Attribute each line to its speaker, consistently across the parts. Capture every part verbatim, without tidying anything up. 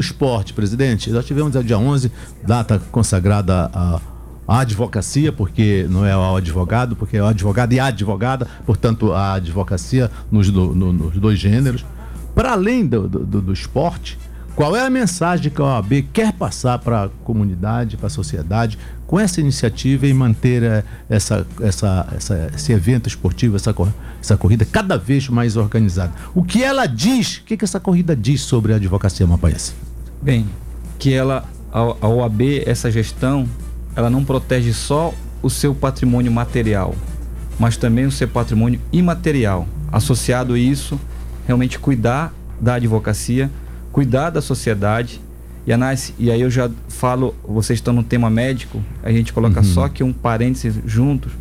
Speaker 1: esporte, presidente, nós tivemos a dia onze, data consagrada a a advocacia, porque não é o advogado, porque é o advogado e a advogada, portanto a advocacia nos, do, no, nos dois gêneros. Para além do, do, do esporte, qual é a mensagem que a O A B quer passar para a comunidade, para a sociedade, com essa iniciativa em manter é, essa, essa, essa, esse evento esportivo, essa, essa corrida cada vez mais organizada? O que ela diz, o que, que essa corrida diz sobre a advocacia mapaense?
Speaker 2: Bem, que ela, a, a O A B, essa gestão, ela não protege só o seu patrimônio material, mas também o seu patrimônio imaterial. Associado a isso, realmente cuidar da advocacia, cuidar da sociedade. E, Anais, e aí eu já falo, vocês estão no tema médico, a gente coloca uhum. só aqui um parênteses juntos.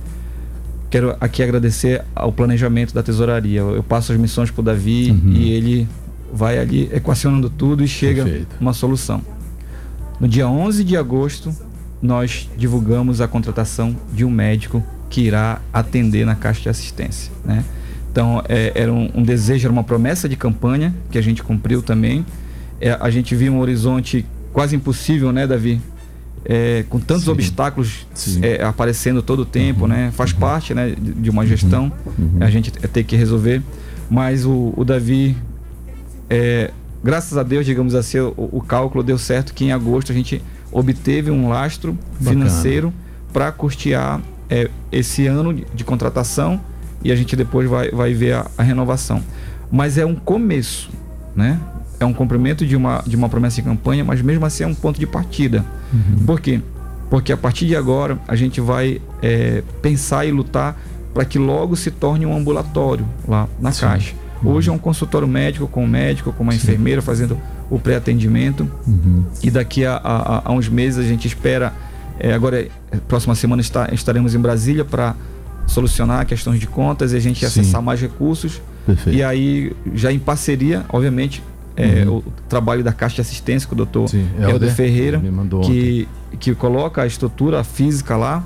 Speaker 2: Quero aqui agradecer ao planejamento da tesouraria. Eu passo as missões para o Davi uhum. e ele vai ali equacionando tudo e chega Perfeito. Uma solução. No dia onze de agosto, nós divulgamos a contratação de um médico que irá atender na Caixa de Assistência, né? Então, é, era um, um desejo, era uma promessa de campanha que a gente cumpriu também. É, a gente viu um horizonte quase impossível, né, Davi? É, com tantos Sim. obstáculos é, aparecendo todo o tempo, uhum. né? Faz uhum. parte, né, de, de uma gestão, uhum. a gente tem que resolver. Mas o, o Davi, é, graças a Deus, digamos assim, o, o cálculo deu certo, que em agosto a gente obteve um lastro Bacana. Financeiro para custear é, esse ano de, de contratação, e a gente depois vai, vai ver a, a renovação. Mas é um começo, né? É um cumprimento de uma, de uma promessa de campanha, mas mesmo assim é um ponto de partida. Uhum. Por quê? Porque a partir de agora a gente vai é, pensar e lutar para que logo se torne um ambulatório lá na Sim. Caixa. Uhum. Hoje é um consultório médico com o médico, com uma Sim. enfermeira fazendo o pré-atendimento. Uhum. E daqui a, a, a uns meses a gente espera, é, agora próxima semana está, estaremos em Brasília para solucionar questões de contas e a gente Sim. acessar mais recursos. Perfeito. E aí já em parceria, obviamente, é, uhum. o trabalho da Caixa de Assistência com o doutor Helder Ferreira, que, que coloca a estrutura física lá.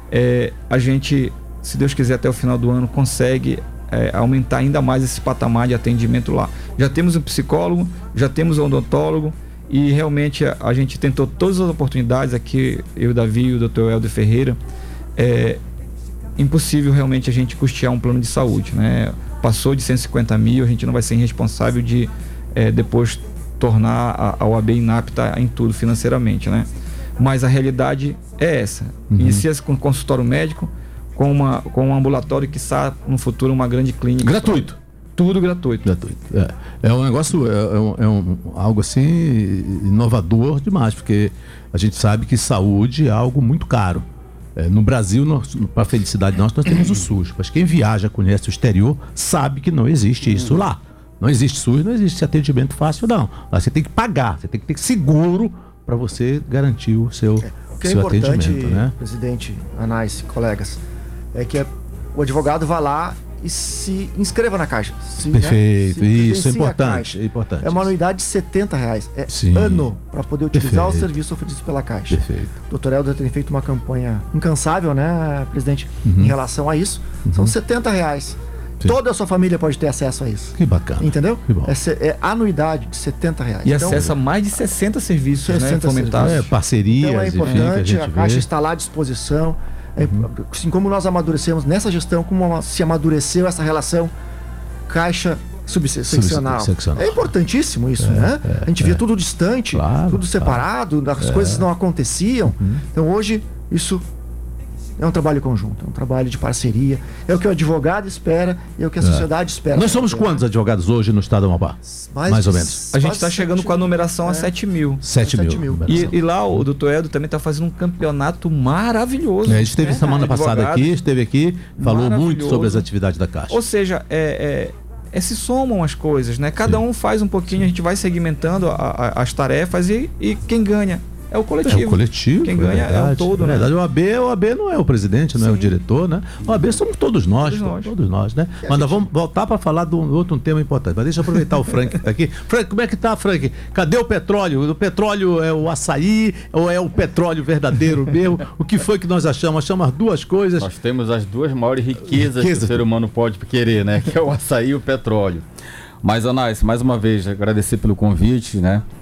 Speaker 2: É, a gente, se Deus quiser, até o final do ano consegue é, aumentar ainda mais esse patamar de atendimento lá. Já temos um psicólogo, já temos um odontólogo, e realmente a, a gente tentou todas as oportunidades aqui, eu, Davi e o doutor Helder Ferreira. É impossível realmente a gente custear um plano de saúde, né? Passou de cento e cinquenta mil, a gente não vai ser irresponsável de é, depois tornar a, a O A B inapta em tudo financeiramente, né? Mas a realidade é essa. Uhum. Inicia-se com consultório médico, com, uma, com um ambulatório que está no futuro uma grande clínica.
Speaker 1: Gratuito.
Speaker 2: Tudo gratuito.
Speaker 1: Gratuito. É, é um negócio, é, é, um, é um, algo assim inovador demais, porque a gente sabe que saúde é algo muito caro. É, no Brasil, para a felicidade nossa, nós temos o SUS, mas quem viaja, conhece o exterior, sabe que não existe isso lá. Não existe SUS, não existe atendimento fácil, não. Lá você tem que pagar, você tem que ter seguro para você garantir o seu,
Speaker 3: é, o que
Speaker 1: seu
Speaker 3: é importante,
Speaker 1: atendimento, né?
Speaker 3: Presidente, Anais, colegas, é que o advogado vá lá e se inscreva na Caixa. Se,
Speaker 1: Perfeito,
Speaker 3: né, se
Speaker 1: isso é importante, é importante.
Speaker 3: É uma anuidade de setenta reais, é
Speaker 1: Sim.
Speaker 3: ano, para poder utilizar
Speaker 1: Perfeito.
Speaker 3: o serviço oferecido pela Caixa.
Speaker 1: Perfeito.
Speaker 3: O doutor Helder tem feito uma campanha incansável, né, presidente,
Speaker 1: uhum.
Speaker 3: em relação a isso. Uhum. São setenta reais. Sim. Toda a sua família pode ter acesso a isso.
Speaker 1: Que bacana.
Speaker 3: Entendeu?
Speaker 1: Que bom.
Speaker 3: É, é anuidade de setenta reais.
Speaker 2: E
Speaker 3: então,
Speaker 2: acessa mais de sessenta serviços,
Speaker 3: sessenta
Speaker 2: né, fomentados.
Speaker 1: É, parcerias.
Speaker 3: Então é importante,
Speaker 1: enfim, a,
Speaker 3: a Caixa
Speaker 1: vê.
Speaker 3: está lá à disposição. É,
Speaker 1: Uhum.
Speaker 3: assim como nós amadurecemos nessa gestão, como se amadureceu essa relação Caixa subseccional. É importantíssimo isso,
Speaker 1: é,
Speaker 3: né?
Speaker 1: É,
Speaker 3: a gente
Speaker 1: é.
Speaker 3: via tudo distante,
Speaker 1: claro,
Speaker 3: tudo separado,
Speaker 1: claro.
Speaker 3: as
Speaker 1: é.
Speaker 3: coisas não aconteciam.
Speaker 1: Uhum.
Speaker 3: Então hoje isso é um trabalho conjunto, é um trabalho de parceria, é o que o advogado espera e é o que a sociedade é. espera.
Speaker 1: Nós somos quantos advogados hoje no estado do Amapá?
Speaker 3: Mais,
Speaker 1: Mais ou menos.
Speaker 2: A gente está chegando com a numeração é. a sete mil.
Speaker 1: sete mil.
Speaker 2: E, e lá o doutor Edo também está fazendo um campeonato maravilhoso.
Speaker 1: É, ele esteve
Speaker 2: né?
Speaker 1: semana passada
Speaker 2: Advogado.
Speaker 1: aqui, esteve aqui, falou muito sobre as atividades da Caixa.
Speaker 2: Ou seja, é, é, é, se somam as coisas, né? Cada Sim. um faz um pouquinho, Sim. a gente vai segmentando a, a, as tarefas e, e quem ganha é o coletivo.
Speaker 1: É o coletivo.
Speaker 2: Quem ganha
Speaker 1: verdade,
Speaker 2: é o todo,
Speaker 1: é
Speaker 2: né?
Speaker 1: verdade. O A B, o A B não é o presidente, não Sim. é o diretor, né? O A B somos todos nós, todos nós, todos nós né? Mas gente... nós vamos voltar para falar de um outro tema importante. Mas deixa eu aproveitar o Frank que está aqui. Frank, como é que tá, Frank? Cadê o petróleo? O petróleo é o açaí ou é o petróleo verdadeiro mesmo? O que foi que nós achamos? Achamos as duas coisas.
Speaker 4: Nós temos as duas maiores riquezas Riqueza. que o ser humano pode querer, né? Que é o açaí e o petróleo. Mas, Anais, mais uma vez, agradecer pelo convite, né?